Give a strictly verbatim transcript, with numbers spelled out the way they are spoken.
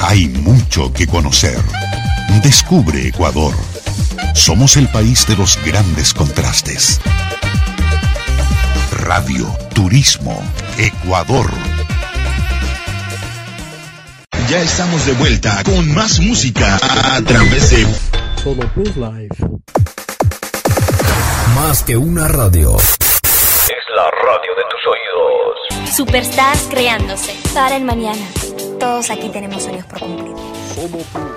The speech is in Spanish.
Hay mucho que conocer. Descubre Ecuador. Somos el país de los grandes contrastes. Radio, turismo, Ecuador. Ya estamos de vuelta con más música a través de Solo Plus Live. Más que una radio. Es la radio de tus oídos. Superstars creándose para el mañana. Todos aquí tenemos sueños por cumplir. Solo Plus.